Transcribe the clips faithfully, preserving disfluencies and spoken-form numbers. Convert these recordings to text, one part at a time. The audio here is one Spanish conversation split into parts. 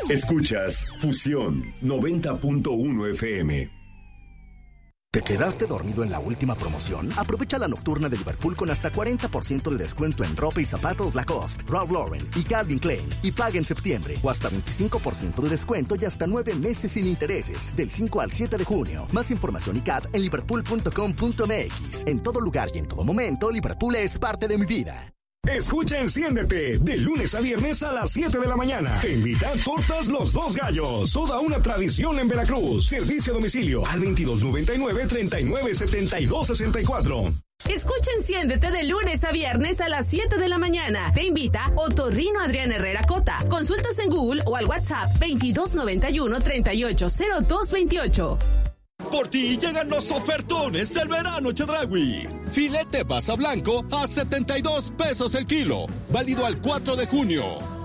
Escuchas Fusión noventa punto uno F M. ¿Te quedaste dormido en la última promoción? Aprovecha la nocturna de Liverpool con hasta cuarenta por ciento de descuento en ropa y zapatos Lacoste, Ralph Lauren y Calvin Klein. Y paga en septiembre. O hasta veinticinco por ciento de descuento y hasta nueve meses sin intereses. Del cinco al siete de junio. Más información y C A T en liverpool punto com punto m x. En todo lugar y en todo momento, Liverpool es parte de mi vida. Escucha Enciéndete, de lunes a viernes a las siete de la mañana. Te invitan Tortas Los Dos Gallos, toda una tradición en Veracruz. Servicio a domicilio al veintidós noventa y nueve, treinta y nueve, setenta y dos sesenta y cuatro. Escucha Enciéndete de lunes a viernes a las siete de la mañana. Te invita Otorrino Adrián Herrera Cota. Consultas en Google o al WhatsApp veintidós noventa y uno, treinta y ocho, cero dos veintiocho. Por ti llegan los ofertones del verano Chedraui. Filete basa blanco a setenta y dos pesos el kilo. Válido al cuatro de junio.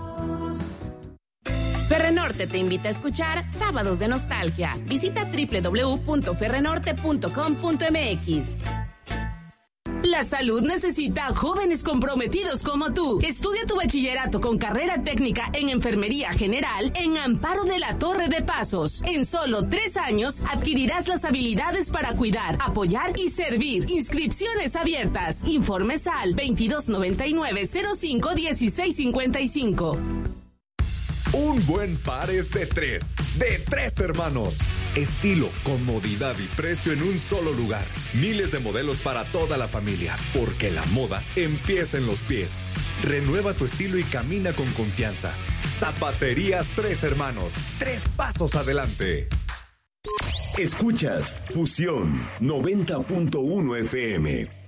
Ferrenorte te invita a escuchar Sábados de Nostalgia. Visita doble u doble u doble u punto ferrenorte punto com punto m x. La salud necesita jóvenes comprometidos como tú. Estudia tu bachillerato con carrera técnica en Enfermería General en Amparo de la Torre de Pasos. En solo tres años adquirirás las habilidades para cuidar, apoyar y servir. Inscripciones abiertas. Informes al veintidós noventa y nueve, cero cinco, dieciséis cincuenta y cinco. Un buen par es de tres, de tres hermanos. Estilo, comodidad y precio en un solo lugar. Miles de modelos para toda la familia, porque la moda empieza en los pies. Renueva tu estilo y camina con confianza. Zapaterías Tres Hermanos, tres pasos adelante. Escuchas Fusión noventa punto uno F M.